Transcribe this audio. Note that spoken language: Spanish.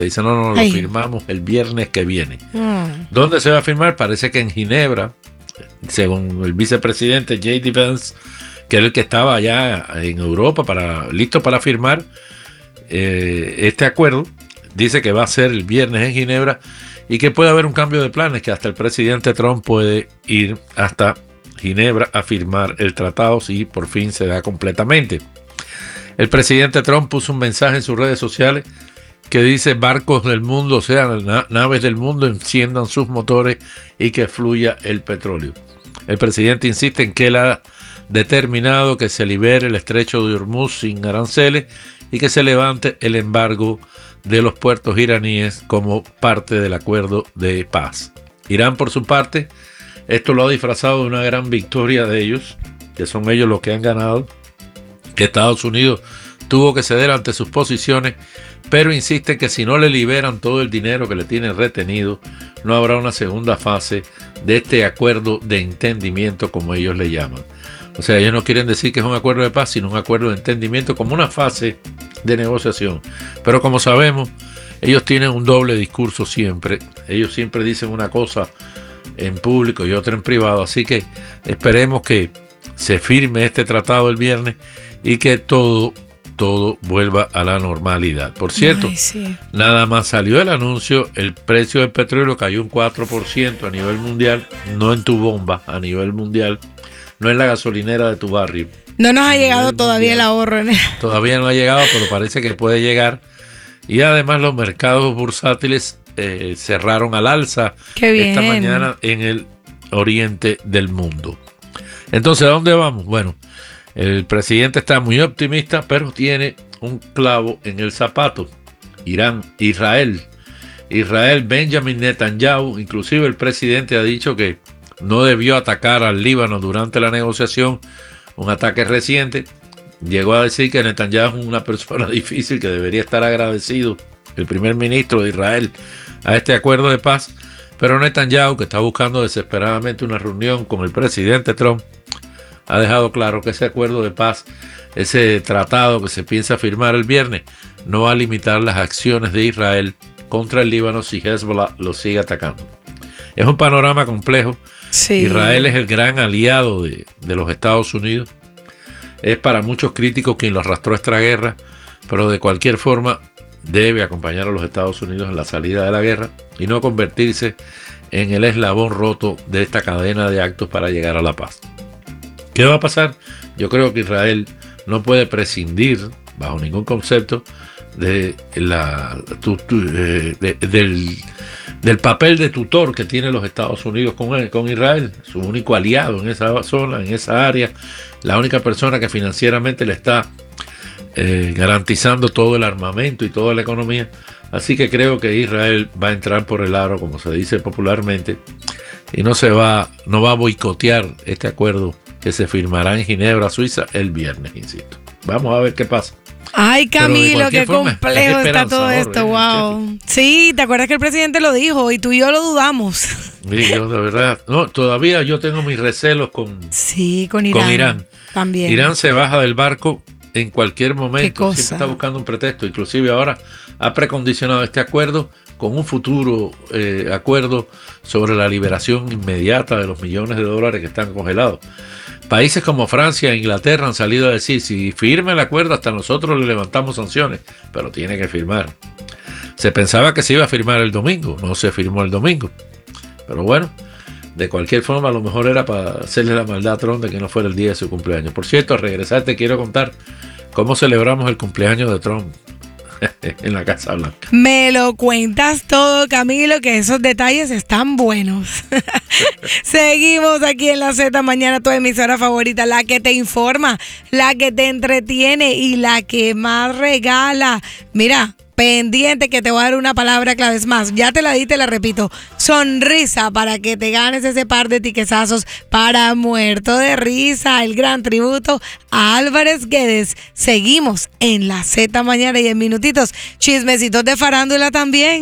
Dice, no, lo firmamos el viernes que viene. ¿Dónde se va a firmar? Parece que en Ginebra, según el vicepresidente J.D. Vance, que era el que estaba allá en Europa listo para firmar este acuerdo. Dice que va a ser el viernes en Ginebra y que puede haber un cambio de planes, que hasta el presidente Trump puede ir hasta Ginebra a firmar el tratado si por fin se da completamente. El presidente Trump puso un mensaje en sus redes sociales que dice: barcos del mundo, o sea, naves del mundo, enciendan sus motores y que fluya el petróleo. El presidente insiste en que él ha determinado que se libere el estrecho de Hormuz sin aranceles y que se levante el embargo de los puertos iraníes como parte del acuerdo de paz. Irán, por su parte, esto lo ha disfrazado de una gran victoria de ellos, que son ellos los que han ganado, que Estados Unidos tuvo que ceder ante sus posiciones, pero insiste que si no le liberan todo el dinero que le tienen retenido, no habrá una segunda fase de este acuerdo de entendimiento, como ellos le llaman. O sea, ellos no quieren decir que es un acuerdo de paz, sino un acuerdo de entendimiento como una fase de negociación. Pero como sabemos, ellos tienen un doble discurso siempre. Ellos siempre dicen una cosa en público y otra en privado. Así que esperemos que se firme este tratado el viernes y que todo vuelva a la normalidad. Por cierto, nada más salió el anuncio, el precio del petróleo cayó un 4% a nivel mundial, no en tu bomba, a nivel mundial, no en la gasolinera de tu barrio. No nos ha llegado todavía el ahorro. Todavía no ha llegado, pero parece que puede llegar. Y además los mercados bursátiles cerraron al alza esta mañana en el oriente del mundo. Entonces, ¿a dónde vamos? Bueno, el presidente está muy optimista, pero tiene un clavo en el zapato. Israel, Benjamin Netanyahu, inclusive el presidente ha dicho que no debió atacar al Líbano durante la negociación, un ataque reciente. Llegó a decir que Netanyahu es una persona difícil, que debería estar agradecido, el primer ministro de Israel, a este acuerdo de paz. Pero Netanyahu, que está buscando desesperadamente una reunión con el presidente Trump, ha dejado claro que ese acuerdo de paz, ese tratado que se piensa firmar el viernes, no va a limitar las acciones de Israel contra el Líbano si Hezbollah lo sigue atacando. Es un panorama complejo. Sí. Israel es el gran aliado de los Estados Unidos. Es para muchos críticos quien lo arrastró a esta guerra, pero de cualquier forma debe acompañar a los Estados Unidos en la salida de la guerra y no convertirse en el eslabón roto de esta cadena de actos para llegar a la paz. ¿Qué va a pasar? Yo creo que Israel no puede prescindir, bajo ningún concepto, del papel de tutor que tiene los Estados Unidos con Israel, su único aliado en esa zona, en esa área, la única persona que financieramente le está garantizando todo el armamento y toda la economía. Así que creo que Israel va a entrar por el aro, como se dice popularmente, y no va a boicotear este acuerdo que se firmará en Ginebra, Suiza, el viernes, insisto. Vamos a ver qué pasa. Ay, Camilo, qué complejo está todo esto, wow. Sí, ¿te acuerdas que el presidente lo dijo y tú y yo lo dudamos? Sí, yo de verdad, no, todavía yo tengo mis recelos con Irán. También. Irán se baja del barco en cualquier momento, siempre está buscando un pretexto, inclusive ahora ha precondicionado este acuerdo con un futuro acuerdo sobre la liberación inmediata de los millones de dólares que están congelados. Países como Francia e Inglaterra han salido a decir: si firma el acuerdo, hasta nosotros le levantamos sanciones, pero tiene que firmar. Se pensaba que se iba a firmar el domingo, no se firmó el domingo. Pero bueno, de cualquier forma, a lo mejor era para hacerle la maldad a Trump de que no fuera el día de su cumpleaños. Por cierto, al regresar te quiero contar cómo celebramos el cumpleaños de Trump en la Casa Blanca. Me lo cuentas todo, Camilo, que esos detalles están buenos. Seguimos aquí en la Z Mañana, tu emisora favorita, la que te informa, la que te entretiene y la que más regala. Mira, pendiente que te voy a dar una palabra clave. Es más, ya te la di, te la repito. Sonrisa, para que te ganes ese par de tiquezazos para Muerto de Risa. El gran tributo a Álvarez Guedes. Seguimos en la Z Mañana y en minutitos, chismecitos de farándula también.